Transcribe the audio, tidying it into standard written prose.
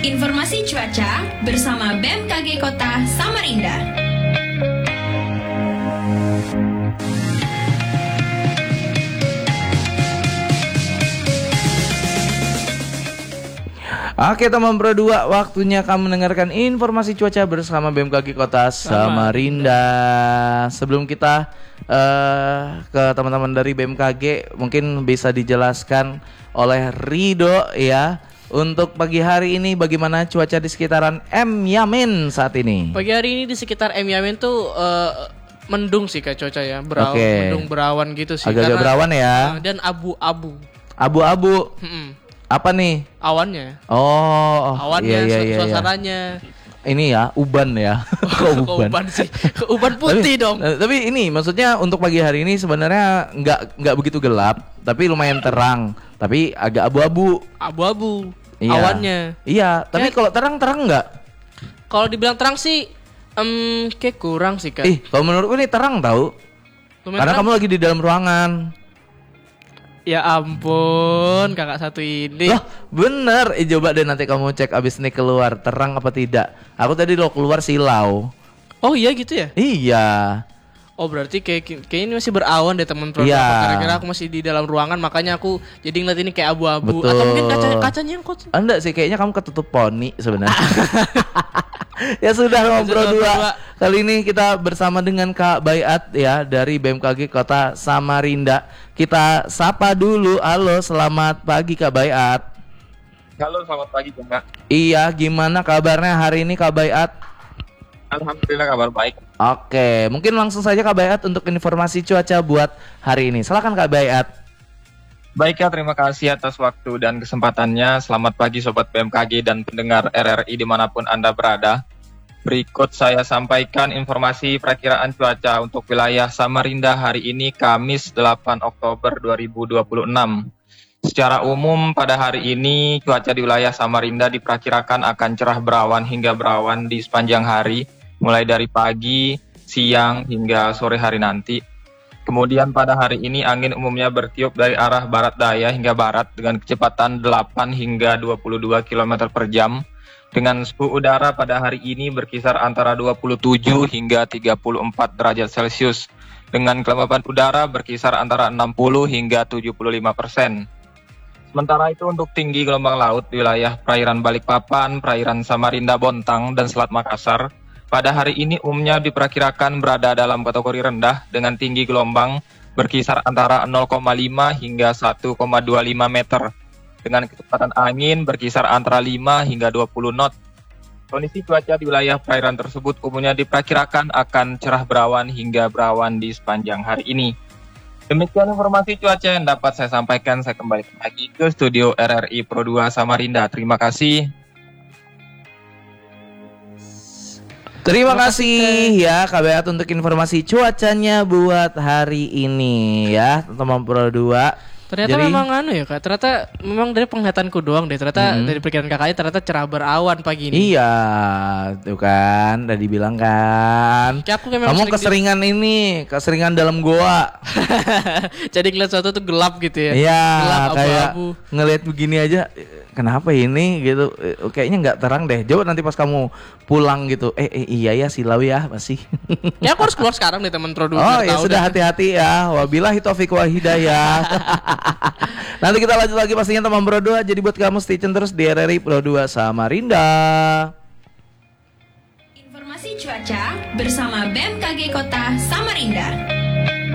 Informasi cuaca bersama BMKG Kota Samarinda. Oke teman Pro 2, waktunya kamu mendengarkan informasi cuaca bersama BMKG Kota Samarinda. Sebelum kita ke teman-teman dari BMKG, mungkin bisa dijelaskan oleh Rido ya, untuk pagi hari ini bagaimana cuaca di sekitaran M Yamin saat ini? Pagi hari ini di sekitar M Yamin tuh mendung sih Kak cuaca ya, mendung berawan gitu sih. Agak-agak berawan ya. Dan abu-abu. Abu-abu. Apa nih? Awannya. Oh, awannya, suasananya. Ini ya, uban ya. Kok uban sih? Uban putih dong. Tapi ini maksudnya untuk pagi hari ini sebenarnya nggak begitu gelap, tapi lumayan terang, tapi agak abu-abu. Abu-abu. Iya. Awannya. Iya, tapi kalau terang nggak? Kalau dibilang terang sih, kayak kurang sih Kak. Kalau menurutku ini terang tahu. Karena terang. Kamu lagi di dalam ruangan. Ya ampun, kakak satu ini. Loh, bener. Coba deh nanti kamu cek abis ini keluar terang apa tidak. Aku tadi lo keluar silau. Oh iya gitu ya? Iya. Oh berarti kayak ini masih berawan deh teman Pro. Kira-kira aku masih di dalam ruangan, makanya aku jadi ngeliat ini kayak abu-abu. Betul. Atau mungkin kacanya yang kotor. Enggak sih, kayaknya kamu ketutup poni sebenarnya. Ya sudah Ngobrol 2. Kali ini kita bersama dengan Kak Bayat ya dari BMKG Kota Samarinda. Kita sapa dulu. Halo, selamat pagi Kak Bayat. Halo, selamat pagi Kak. Iya, gimana kabarnya hari ini Kak Bayat? Alhamdulillah kabar baik. Oke, mungkin langsung saja Kak Bayat untuk informasi cuaca buat hari ini. Silakan Kak Bayat. Baik ya, terima kasih atas waktu dan kesempatannya. Selamat pagi Sobat BMKG dan pendengar RRI dimanapun Anda berada. Berikut saya sampaikan informasi perakiraan cuaca untuk wilayah Samarinda hari ini Kamis 8 Oktober 2026. Secara umum pada hari ini cuaca di wilayah Samarinda diperkirakan akan cerah berawan hingga berawan di sepanjang hari, mulai dari pagi, siang, hingga sore hari nanti. Kemudian pada hari ini angin umumnya bertiup dari arah barat daya hingga barat dengan kecepatan 8 hingga 22 km per jam. Dengan suhu udara pada hari ini berkisar antara 27 hingga 34 derajat Celcius. Dengan kelembapan udara berkisar antara 60 hingga 75%. Sementara itu untuk tinggi gelombang laut di wilayah perairan Balikpapan, perairan Samarinda Bontang, dan Selat Makassar pada hari ini umumnya diperkirakan berada dalam kategori rendah dengan tinggi gelombang berkisar antara 0,5 hingga 1,25 meter dengan kecepatan angin berkisar antara 5 hingga 20 knot. Kondisi cuaca di wilayah perairan tersebut umumnya diperkirakan akan cerah berawan hingga berawan di sepanjang hari ini. Demikian informasi cuaca yang dapat saya sampaikan. Saya kembali lagi ke studio RRI Pro 2 Samarinda. Terima kasih. Terima kasih ya Kak Beat untuk informasi cuacanya buat hari ini ya teman Pro 2. Ternyata memang ya Kak, ternyata memang dari penglihatanku doang deh. Ternyata dari perkiraan kakaknya ternyata cerah berawan pagi ini. Iya, tuh kan udah dibilang kan. Kamu keseringan keseringan dalam goa. Jadi ngeliat sesuatu tuh gelap gitu ya. Iya, gelap, kayak abu-abu. Ngeliat begini aja, kenapa ini gitu? Kayaknya nggak terang deh. Coba nanti pas kamu pulang gitu, iya ya silau ya masih. Ya aku harus keluar sekarang nih teman Pro 2. Oh ya sudah, hati-hati ya. Wabillahi taufiq wal hidayah. Nanti kita lanjut lagi pastinya teman Pro 2. Jadi buat kamu stay tune terus di RRI Pro 2 Samarinda. Informasi cuaca bersama BMKG Kota Samarinda.